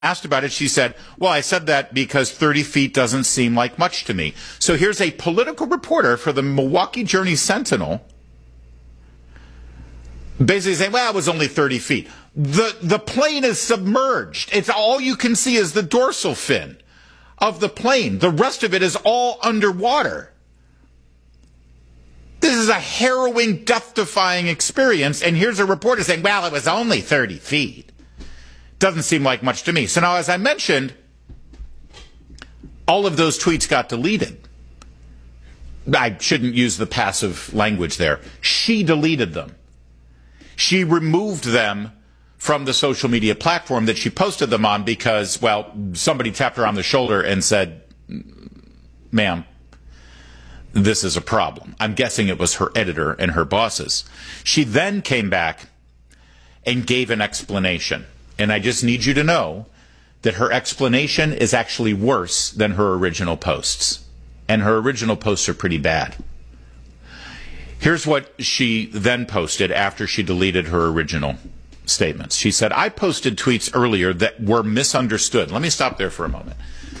Asked about it, she said, well, I said that because 30 feet doesn't seem like much to me. So here's a political reporter for the Milwaukee Journal-Sentinel basically saying, well, it was only 30 feet. The plane is submerged. It's all you can see is the dorsal fin of the plane. The rest of it is all underwater. This is a harrowing, death-defying experience. And here's a reporter saying, well, it was only 30 feet. Doesn't seem like much to me. So now, as I mentioned, all of those tweets got deleted. I shouldn't use the passive language there. She deleted them. She removed them from the social media platform that she posted them on because, well, somebody tapped her on the shoulder and said, ma'am, this is a problem. I'm guessing it was her editor and her bosses. She then came back and gave an explanation. And I just need you to know that her explanation is actually worse than her original posts. And her original posts are pretty bad. Here's what she then posted after she deleted her original statements. She said, I posted tweets earlier that were misunderstood. Let me stop there for a moment.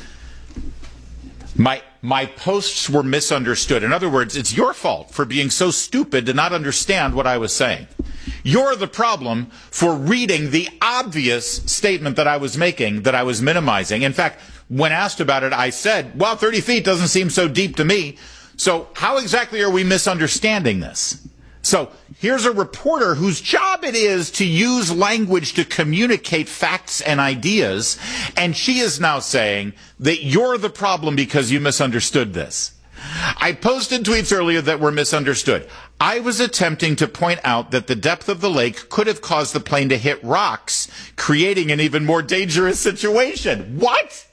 My posts were misunderstood. In other words, it's your fault for being so stupid to not understand what I was saying. You're the problem for reading the obvious statement that I was making, that I was minimizing. In fact, when asked about it, I said, well, 30 feet doesn't seem so deep to me. So how exactly are we misunderstanding this? So here's a reporter whose job it is to use language to communicate facts and ideas, and she is now saying that you're the problem because you misunderstood this. I posted tweets earlier that were misunderstood. I was attempting to point out that the depth of the lake could have caused the plane to hit rocks, creating an even more dangerous situation. What?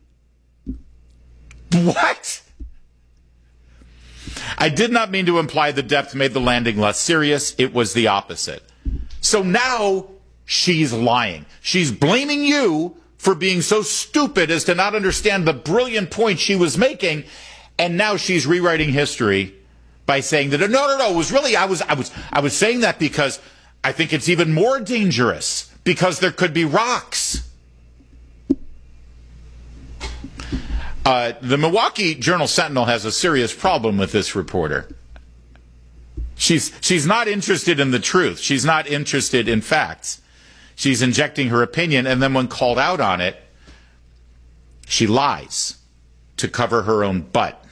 What? I did not mean to imply the depth made the landing less serious. It was the opposite. So now she's lying. She's blaming you for being so stupid as to not understand the brilliant point she was making. And now she's rewriting history by saying that, no, it was really, I was saying that because I think it's even more dangerous because there could be rocks. The Milwaukee Journal-Sentinel has a serious problem with this reporter. She's not interested in the truth. She's not interested in facts. She's injecting her opinion, and then when called out on it, she lies to cover her own butt.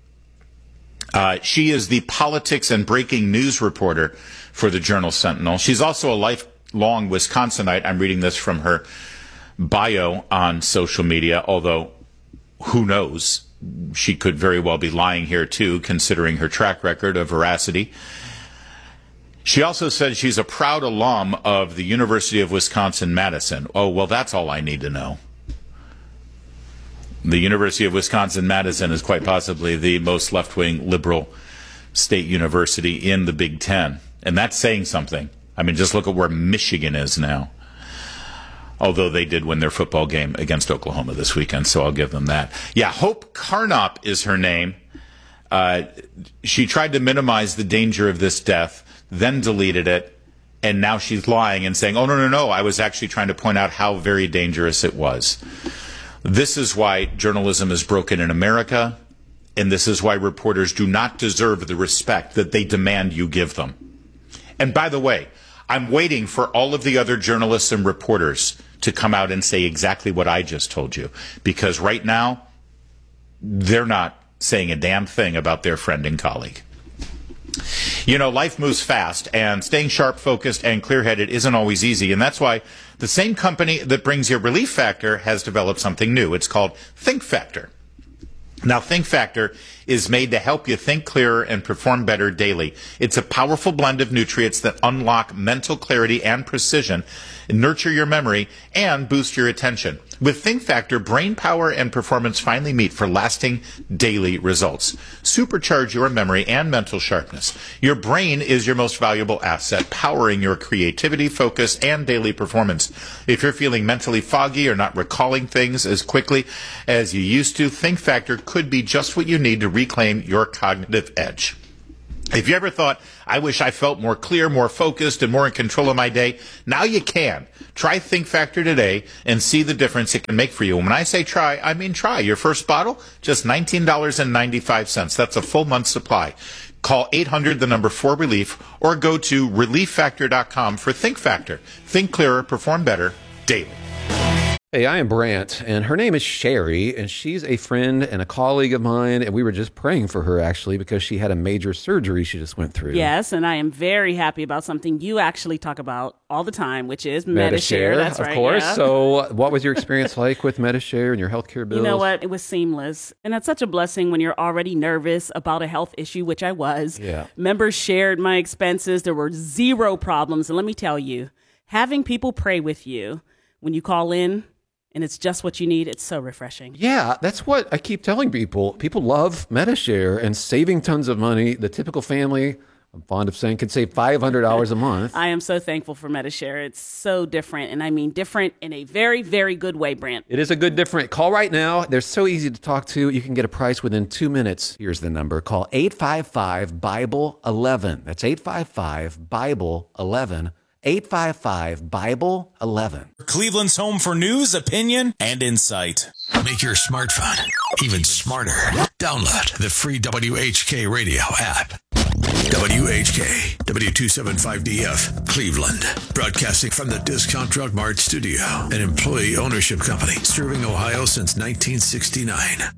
She is the politics and breaking news reporter for the Journal-Sentinel. She's also a lifelong Wisconsinite. I'm reading this from her bio on social media, although who knows? She could very well be lying here, too, considering her track record of veracity. She also said she's a proud alum of the University of Wisconsin-Madison. Oh, well, that's all I need to know. The University of Wisconsin-Madison is quite possibly the most left-wing liberal state university in the Big Ten. And that's saying something. I mean, just look at where Michigan is now. Although they did win their football game against Oklahoma this weekend, so I'll give them that. Yeah, Hope Carnop is her name. She tried to minimize the danger of this death, then deleted it, and now she's lying and saying, oh, no, I was actually trying to point out how very dangerous it was. This is why journalism is broken in America, and this is why reporters do not deserve the respect that they demand you give them. And by the way, I'm waiting for all of the other journalists and reporters to come out and say exactly what I just told you. Because right now, they're not saying a damn thing about their friend and colleague. You know, life moves fast, and staying sharp, focused, and clear-headed isn't always easy. And that's why the same company that brings you Relief Factor has developed something new. It's called Think Factor. Now, Think Factor is made to help you think clearer and perform better daily. It's a powerful blend of nutrients that unlock mental clarity and precision, nurture your memory, and boost your attention. With Think Factor, brain power and performance finally meet for lasting daily results. Supercharge your memory and mental sharpness. Your brain is your most valuable asset, powering your creativity, focus, and daily performance. If you're feeling mentally foggy or not recalling things as quickly as you used to, Think Factor could be just what you need to reclaim your cognitive edge. If you ever thought, I wish I felt more clear, more focused, and more in control of my day, now you can. Try Think Factor today and see the difference it can make for you. And when I say try, I mean try. Your first bottle, just $19.95. That's a full month's supply. Call 800, the number 4 relief, or go to relieffactor.com for Think Factor. Think clearer, perform better, daily. Hey, I am Brant, and her name is Sherry, and she's a friend and a colleague of mine, and we were just praying for her, actually, because she had a major surgery she just went through. Yes, and I am very happy about something you actually talk about all the time, which is Medi-Share. That's right, of course. Yeah. So what was your experience like with Medi-Share and your healthcare bills? You know what? It was seamless, and that's such a blessing when you're already nervous about a health issue, which I was. Yeah. Members shared my expenses. There were zero problems, and let me tell you, having people pray with you when you call in, and it's just what you need, it's so refreshing. Yeah, that's what I keep telling people. People love Medi-Share and saving tons of money. The typical family, I'm fond of saying, can save $500 a month. I am so thankful for Medi-Share. It's so different, and I mean different in a very, very good way, Brant. It is a good different. Call right now. They're so easy to talk to. You can get a price within 2 minutes. Here's the number. Call 855-BIBLE-11. That's 855-BIBLE-11. 855-BIBLE-11. Cleveland's home for news, opinion, and insight. Make your smartphone even smarter. Download the free WHK radio app. WHK, W275DF, Cleveland. Broadcasting from the Discount Drug Mart studio. An employee ownership company serving Ohio since 1969.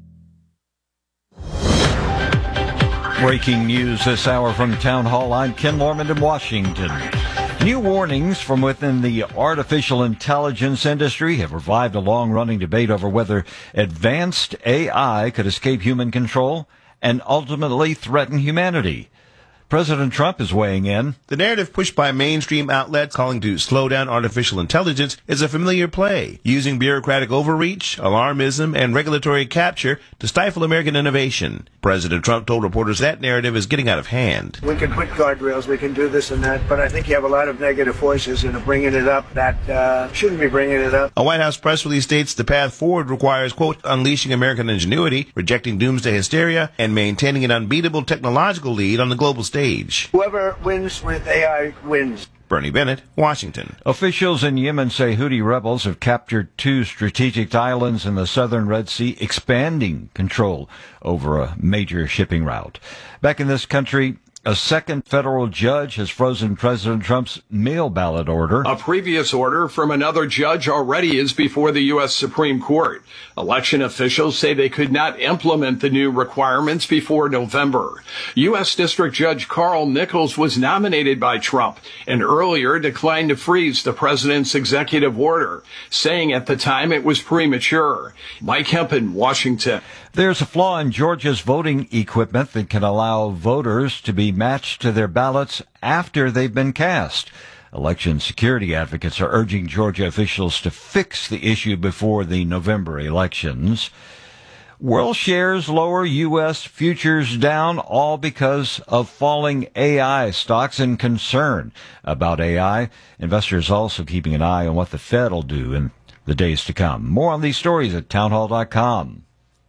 Breaking news this hour from Town Hall. I'm Ken Lorman in Washington. New warnings from within the artificial intelligence industry have revived a long-running debate over whether advanced AI could escape human control and ultimately threaten humanity. President Trump is weighing in. The narrative pushed by mainstream outlets calling to slow down artificial intelligence is a familiar play, using bureaucratic overreach, alarmism, and regulatory capture to stifle American innovation. President Trump told reporters that narrative is getting out of hand. We can put guardrails, we can do this and that, but I think you have a lot of negative voices that are bringing it up that shouldn't be bringing it up. A White House press release states the path forward requires, quote, unleashing American ingenuity, rejecting doomsday hysteria, and maintaining an unbeatable technological lead on the global stage. Whoever wins with AI wins. Bernie Bennett, Washington. Officials in Yemen say Houthi rebels have captured 2 strategic islands in the southern Red Sea, expanding control over a major shipping route. Back in this country, a second federal judge has frozen President Trump's mail ballot order. A previous order from another judge already is before the U.S. Supreme Court. Election officials say they could not implement the new requirements before November. U.S. District Judge Carl Nichols was nominated by Trump and earlier declined to freeze the president's executive order, saying at the time it was premature. Mike Hempen, Washington. There's a flaw in Georgia's voting equipment that can allow voters to be matched to their ballots after they've been cast. Election security advocates are urging Georgia officials to fix the issue before the November elections. World shares lower, U.S. futures down, all because of falling AI stocks and concern about AI. Investors also keeping an eye on what the Fed will do in the days to come. More on these stories at townhall.com.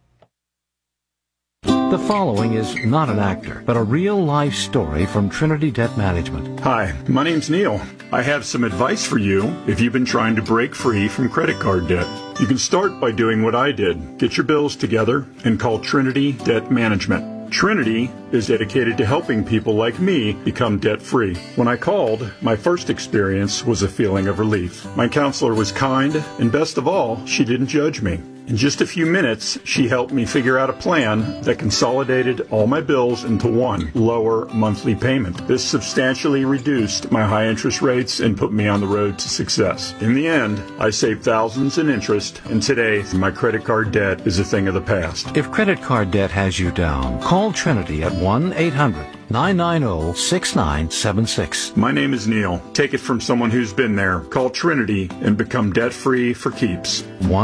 The following is not an actor, but a real-life story from Trinity Debt Management. Hi, my name's Neil. I have some advice for you if you've been trying to break free from credit card debt. You can start by doing what I did. Get your bills together and call Trinity Debt Management. Trinity is dedicated to helping people like me become debt-free. When I called, my first experience was a feeling of relief. My counselor was kind, and best of all, she didn't judge me. In just a few minutes, she helped me figure out a plan that consolidated all my bills into one lower monthly payment. This substantially reduced my high interest rates and put me on the road to success. In the end, I saved thousands in interest, and today, my credit card debt is a thing of the past. If credit card debt has you down, call Trinity at 1-800-990-6976. My name is Neil. Take it from someone who's been there. Call Trinity and become debt-free for keeps.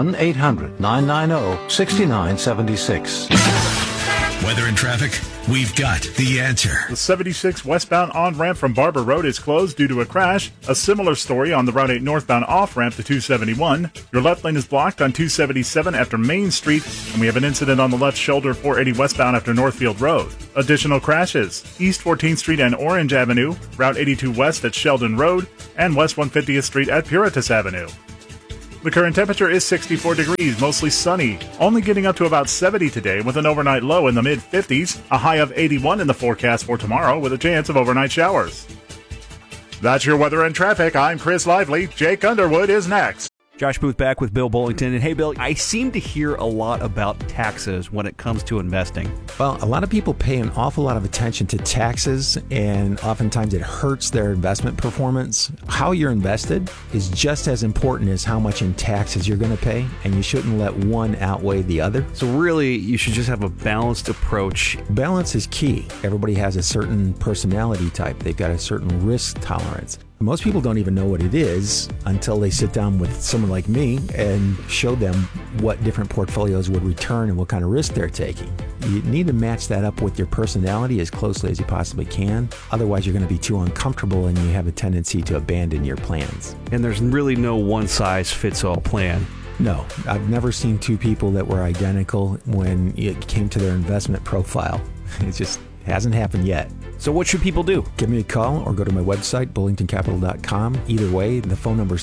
1-800-990-6976. Weather and traffic, we've got the answer. The 76 westbound on-ramp from Barber Road is closed due to a crash. A similar story on the Route 8 northbound off-ramp to 271. Your left lane is blocked on 277 after Main Street, and we have an incident on the left shoulder 480 westbound after Northfield Road. Additional crashes: East 14th Street and Orange Avenue, Route 82 West at Sheldon Road, and West 150th Street at Puritas Avenue. The current temperature is 64 degrees, mostly sunny, only getting up to about 70 today with an overnight low in the mid-50s, a high of 81 in the forecast for tomorrow with a chance of overnight showers. That's your weather and traffic. I'm Chris Lively. Jake Underwood is next. Josh Booth back with Bill Bullington. And hey, Bill, I seem to hear a lot about taxes when it comes to investing. Well, a lot of people pay an awful lot of attention to taxes, and oftentimes it hurts their investment performance. How you're invested is just as important as how much in taxes you're going to pay, and you shouldn't let one outweigh the other. So really, you should just have a balanced approach. Balance is key. Everybody has a certain personality type. They've got a certain risk tolerance. Most people don't even know what it is until they sit down with someone like me and show them what different portfolios would return and what kind of risk they're taking. You need to match that up with your personality as closely as you possibly can. Otherwise, you're going to be too uncomfortable and you have a tendency to abandon your plans. And there's really no one-size-fits-all plan. No, I've never seen two people that were identical when it came to their investment profile. It just hasn't happened yet. So what should people do? Give me a call or go to my website, bullingtoncapital.com. Either way, the phone number is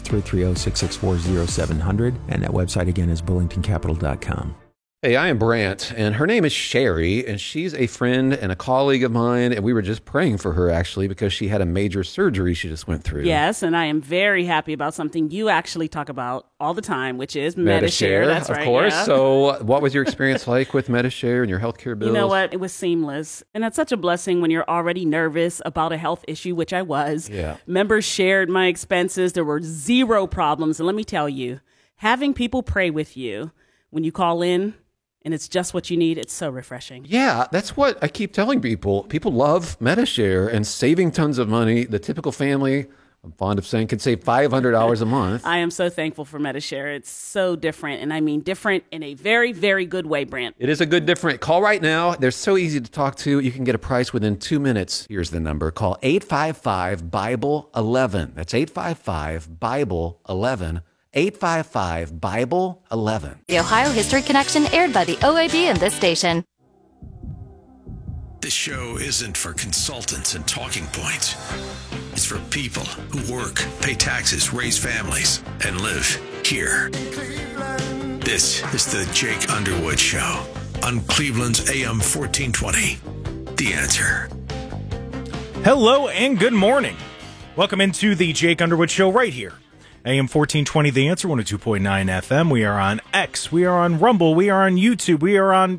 330-664-0700, and that website again is bullingtoncapital.com. Hey, I am Brant, and her name is Sherry, and she's a friend and a colleague of mine, and we were just praying for her, actually, because she had a major surgery she just went through. Yes, and I am very happy about something you actually talk about all the time, which is Medi-Share. That's right, of course. yeah. So what was your experience like with Medi-Share and your healthcare bills? You know what? It was seamless. And that's such a blessing when you're already nervous about a health issue, which I was. Yeah. Members shared my expenses. There were zero problems. And let me tell you, having people pray with you when you call in, and it's just what you need, it's so refreshing. Yeah, that's what I keep telling people. People love Medi-Share and saving tons of money. The typical family, I'm fond of saying, could save $500 a month. I am so thankful for Medi-Share. It's so different, and I mean different in a very, very good way, Brant. It is a good different. Call right now. They're so easy to talk to. You can get a price within 2 minutes. Here's the number. Call 855-BIBLE-11. That's 855-BIBLE-11. 855-BIBLE-11. The Ohio History Connection, aired by the OAB and this station. This show isn't for consultants and talking points. It's for people who work, pay taxes, raise families, and live here. This is the Jake Underwood Show on Cleveland's AM 1420. The Answer. Hello and good morning. Welcome into the Jake Underwood Show right here. AM 1420, The Answer, 102.9 FM. We are on X. We are on Rumble. We are on YouTube. We are on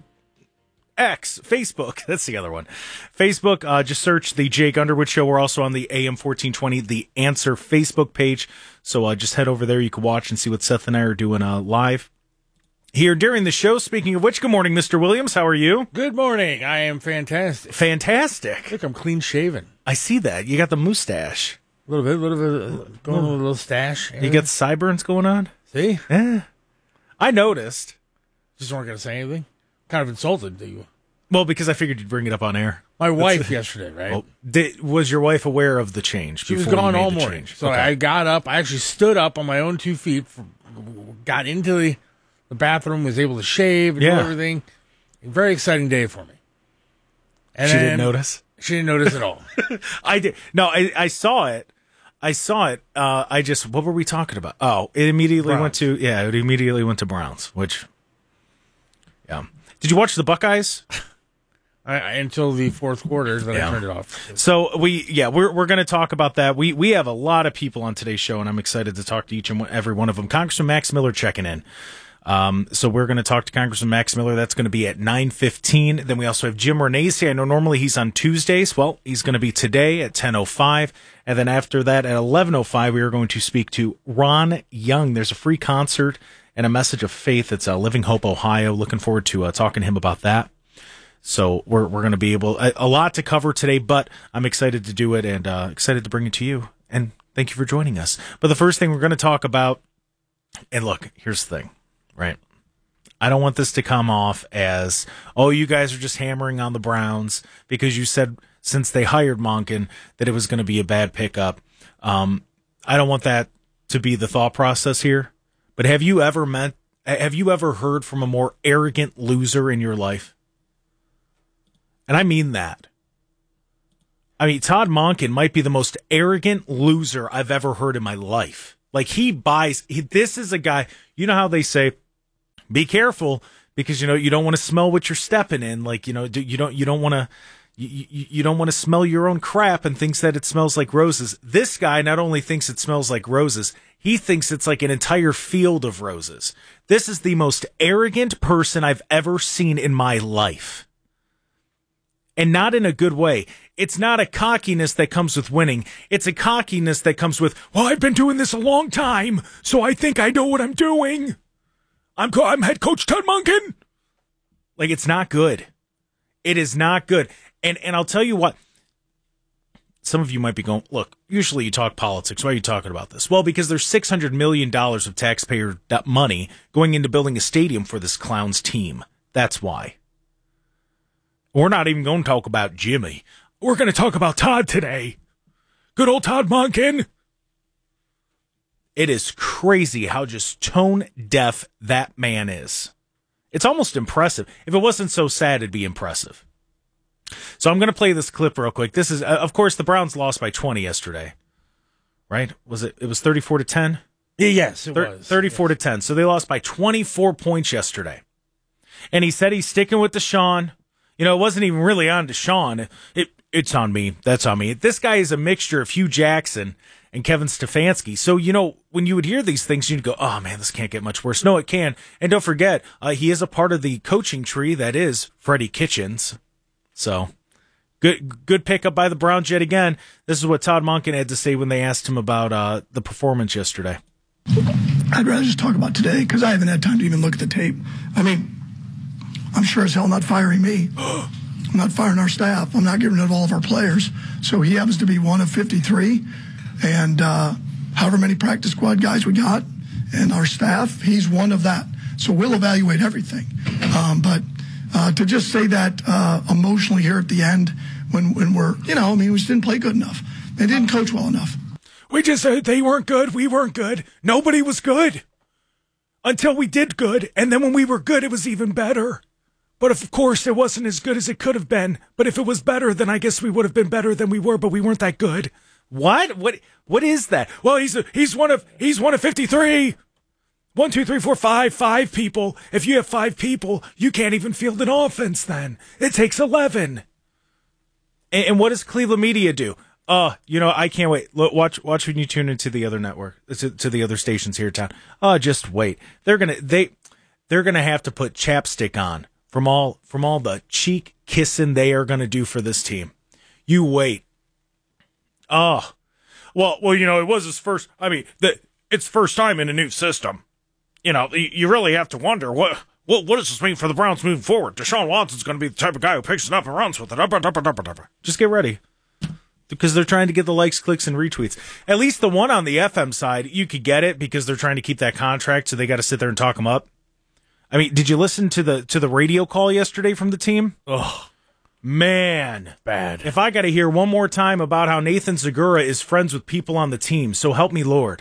X, Facebook. That's the other one. Facebook, just search The Jake Underwood Show. We're also on the AM 1420, The Answer Facebook page. So just head over there. You can watch and see what Seth and I are doing live here during the show. Speaking of which, good morning, Mr. Williams. How are you? Good morning. I am fantastic. Fantastic. Look, I'm clean shaven. I see that. You got the mustache. A little bit, going on a little stash. You got sideburns going on? See? Yeah. I noticed. Just weren't going to say anything? Kind of insulted to you. Well, because I figured you'd bring it up on air. My wife yesterday, right? Well, was your wife aware of the change? She was gone all morning. So okay. I got up. I actually stood up on my own 2 feet, got into the bathroom, was able to shave and do everything. A very exciting day for me. And she didn't notice? She didn't notice at all. I did. No, I saw it. What were we talking about? Oh, it immediately went to Browns, which, yeah. Did you watch the Buckeyes? Until the fourth quarter, then I turned it off. So we're going to talk about that. We have a lot of people on today's show, and I'm excited to talk to each and every one of them. Congressman Max Miller checking in. So we're going to talk to Congressman Max Miller. That's going to be at 9:15. Then we also have Jim Renacci. I know normally he's on Tuesdays. Well, he's going to be today at 10:05. And then after that at 11:05, we are going to speak to Ron Young. There's a free concert and a message of faith. It's Living Hope, Ohio. Looking forward to talking to him about that. So we're going to be able a lot to cover today, but I'm excited to do it and excited to bring it to you. And thank you for joining us. But the first thing we're going to talk about, and look, here's the thing. Right. I don't want this to come off as, oh, you guys are just hammering on the Browns because you said since they hired Monken that it was going to be a bad pickup. I don't want that to be the thought process here. But have you ever heard from a more arrogant loser in your life? And I mean that. I mean, Todd Monken might be the most arrogant loser I've ever heard in my life. Like, this is a guy, you know how they say, be careful because, you don't want to smell what you're stepping in. Like, you don't want to smell your own crap and thinks that it smells like roses. This guy not only thinks it smells like roses, he thinks it's like an entire field of roses. This is the most arrogant person I've ever seen in my life. And not in a good way. It's not a cockiness that comes with winning. It's a cockiness that comes with, well, I've been doing this a long time, so I think I know what I'm doing. I'm head coach Todd Monken. Like, it's not good. It is not good. And I'll tell you what. Some of you might be going, look, usually you talk politics. Why are you talking about this? Well, because there's $600 million of taxpayer money going into building a stadium for this clown's team. That's why. We're not even going to talk about Jimmy. We're going to talk about Todd today. Good old Todd Monken. It is crazy how just tone deaf that man is. It's almost impressive. If it wasn't so sad, it'd be impressive. So I'm going to play this clip real quick. This is, of course, the Browns lost by 20 yesterday. Right? It was 34-10? Yes, it was. 34-10. So they lost by 24 points yesterday. And he said he's sticking with Deshaun. It wasn't even really on Deshaun. It's on me. That's on me. This guy is a mixture of Hugh Jackson and Kevin Stefanski. So, when you would hear these things, you'd go, oh, man, this can't get much worse. No, it can. And don't forget, he is a part of the coaching tree that is Freddie Kitchens. So, good pickup by the Browns yet again. This is what Todd Monken had to say when they asked him about the performance yesterday. I'd rather just talk about today because I haven't had time to even look at the tape. I mean, I'm sure as hell not firing me. I'm not firing our staff. I'm not getting rid of all of our players. So he happens to be one of 53. And however many practice squad guys we got and our staff, he's one of that. So we'll evaluate everything. But to just say that emotionally here at the end when we're, we just didn't play good enough. They didn't coach well enough. We just said they weren't good. We weren't good. Nobody was good until we did good. And then when we were good, it was even better. But of course, it wasn't as good as it could have been. But if it was better, then I guess we would have been better than we were, but we weren't that good. What? What is that? Well, he's one of 53. 1, 2, 3, 4, 5 people. If you have 5 people, you can't even field an offense then. It takes 11. And what does Cleveland media do? I can't wait. Look, watch when you tune into the other network, to the other stations here in town. Just wait. They're gonna have to put chapstick on from all the cheek kissing they are gonna do for this team. You wait. Well, it was his first. I mean, it's first time in a new system. You really have to wonder what does this mean for the Browns moving forward? Deshaun Watson's going to be the type of guy who picks it up and runs with it. Just get ready. Because they're trying to get the likes, clicks, and retweets. At least the one on the FM side, you could get it because they're trying to keep that contract, so they got to sit there and talk them up. I mean, did you listen to the radio call yesterday from the team? Oh, man. Bad. If I got to hear one more time about how Nathan Segura is friends with people on the team, so help me Lord.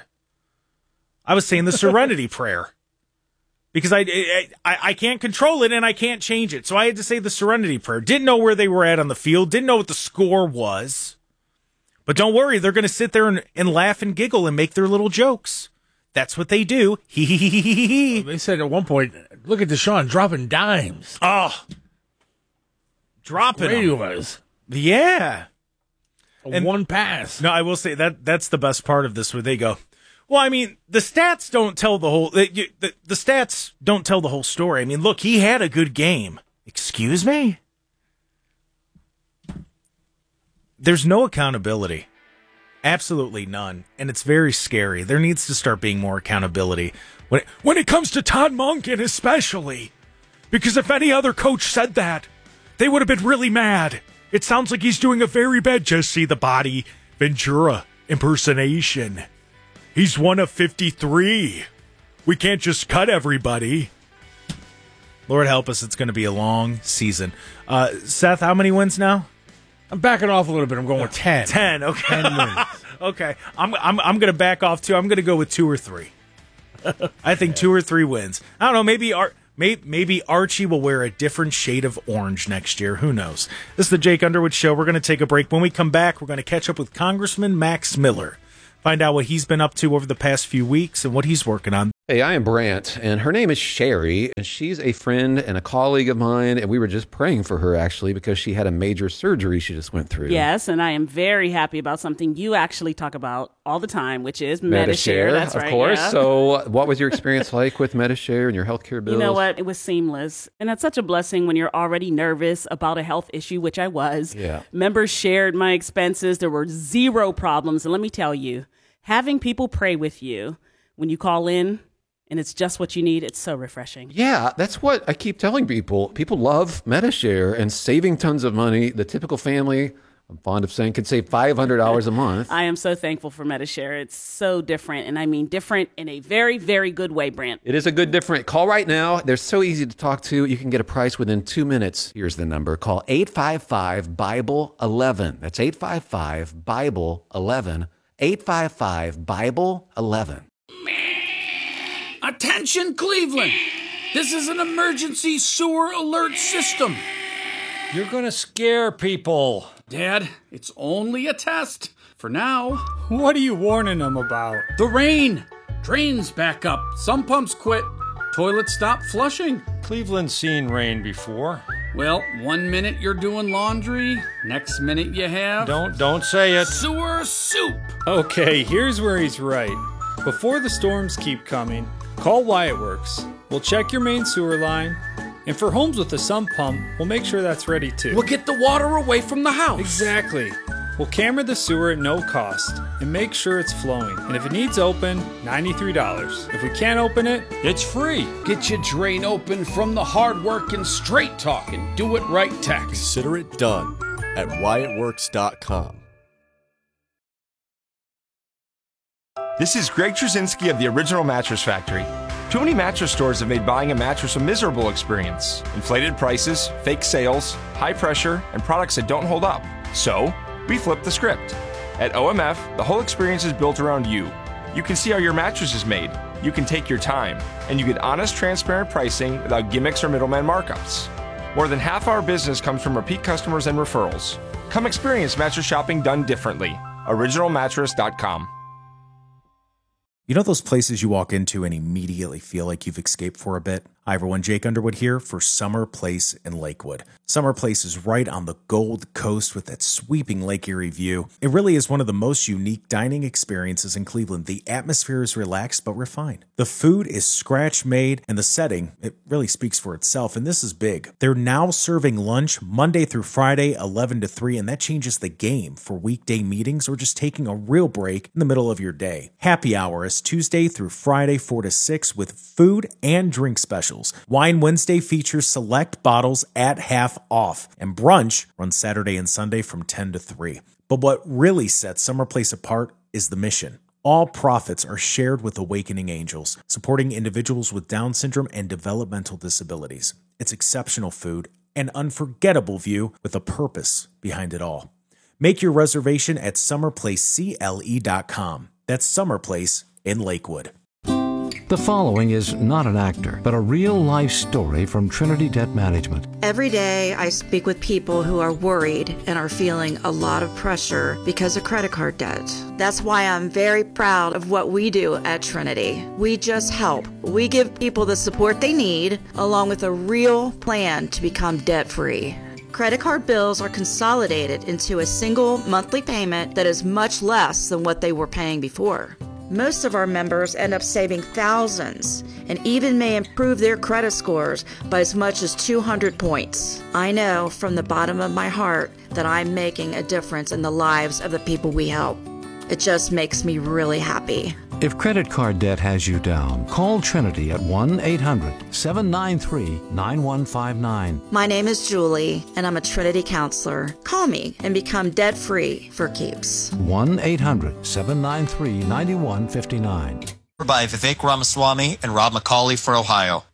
I was saying the Serenity Prayer. Because I can't control it and I can't change it. So I had to say the Serenity Prayer. Didn't know where they were at on the field. Didn't know what the score was. But don't worry, they're going to sit there and laugh and giggle and make their little jokes. That's what they do. They said at one point, look at Deshaun dropping dimes. Oh. Dropping them. He was. Yeah. And one pass. No, I will say that's the best part of this where they go, well, I mean, the stats don't tell the whole the stats don't tell the whole story. I mean, look, he had a good game. Excuse me? There's no accountability. Absolutely none. And it's very scary. There needs to start being more accountability. When it comes to Todd Monken especially. Because if any other coach said that, they would have been really mad. It sounds like he's doing a very bad Just See the Body Ventura impersonation. He's one of 53. We can't just cut everybody. Lord help us, it's going to be a long season. Seth, how many wins now? I'm backing off a little bit. I'm going with 10. 10, okay. 10 wins. Okay. I'm going to back off too. I'm going to go with 2 or 3. I think 2 or 3 wins. I don't know, Maybe Archie will wear a different shade of orange next year. Who knows? This is the Jake Underwood Show. We're going to take a break. When we come back, we're going to catch up with Congressman Max Miller. Find out what he's been up to over the past few weeks and what he's working on. Hey, I am Brant, and her name is Sherry, and she's a friend and a colleague of mine, and we were just praying for her, actually, because she had a major surgery she just went through. Yes, and I am very happy about something you actually talk about all the time, which is Medi-Share. That's right. Of course. Yeah. So what was your experience like with Medi-Share and your healthcare bills? You know what? It was seamless. And that's such a blessing when you're already nervous about a health issue, which I was. Yeah. Members shared my expenses. There were zero problems. And let me tell you, having people pray with you when you call in, and it's just what you need, it's so refreshing. Yeah, that's what I keep telling people. People love Medi-Share and saving tons of money. The typical family, I'm fond of saying, could save $500 a month. I am so thankful for Medi-Share. It's so different, and I mean different in a very, very good way, Brant. It is a good different. Call right now. They're so easy to talk to. You can get a price within 2 minutes. Here's the number. Call 855-BIBLE-11. That's 855-BIBLE-11. 855-BIBLE-11. Attention, Cleveland! This is an emergency sewer alert system. You're gonna scare people. Dad, it's only a test. For now. What are you warning them about? The rain. Drains back up. Some pumps quit. Toilets stop flushing. Cleveland's seen rain before. Well, 1 minute you're doing laundry, next minute you have... Don't say it. Sewer soup. Okay, here's where he's right. Before the storms keep coming, call Wyatt Works. We'll check your main sewer line, and for homes with a sump pump, we'll make sure that's ready too. We'll get the water away from the house. Exactly. We'll camera the sewer at no cost and make sure it's flowing. And if it needs open, $93. If we can't open it, it's free. Get your drain open from the hard work and straight talking. Do it right tax. Consider it done at WyattWorks.com. This is Greg Trzynski of the Original Mattress Factory. Too many mattress stores have made buying a mattress a miserable experience. Inflated prices, fake sales, high pressure, and products that don't hold up. So, we flipped the script. At OMF, the whole experience is built around you. You can see how your mattress is made, you can take your time, and you get honest, transparent pricing without gimmicks or middleman markups. More than half our business comes from repeat customers and referrals. Come experience mattress shopping done differently. OriginalMattress.com. You know those places you walk into and immediately feel like you've escaped for a bit? Hi everyone, Jake Underwood here for Summer Place in Lakewood. Summer Place is right on the Gold Coast with that sweeping Lake Erie view. It really is one of the most unique dining experiences in Cleveland. The atmosphere is relaxed but refined. The food is scratch-made, and the setting, it really speaks for itself, and this is big. They're now serving lunch Monday through Friday, 11 to 3, and that changes the game for weekday meetings or just taking a real break in the middle of your day. Happy hour is Tuesday through Friday, 4 to 6, with food and drink specials. Wine Wednesday features select bottles at half off, and brunch runs Saturday and Sunday from 10 to 3. But what really sets Summer Place apart is the mission. All profits are shared with Awakening Angels, supporting individuals with Down syndrome and developmental disabilities. It's exceptional food, an unforgettable view with a purpose behind it all. Make your reservation at summerplacecle.com. That's Summer Place in Lakewood. The following is not an actor, but a real-life story from Trinity Debt Management. Every day I speak with people who are worried and are feeling a lot of pressure because of credit card debt. That's why I'm very proud of what we do at Trinity. We just help. We give people the support they need, along with a real plan to become debt-free. Credit card bills are consolidated into a single monthly payment that is much less than what they were paying before. Most of our members end up saving thousands and even may improve their credit scores by as much as 200 points. I know from the bottom of my heart that I'm making a difference in the lives of the people we help. It just makes me really happy. If credit card debt has you down, call Trinity at 1-800-793-9159. My name is Julie, and I'm a Trinity counselor. Call me and become debt-free for keeps. 1-800-793-9159. By Vivek Ramaswamy and Rob McCauley for Ohio.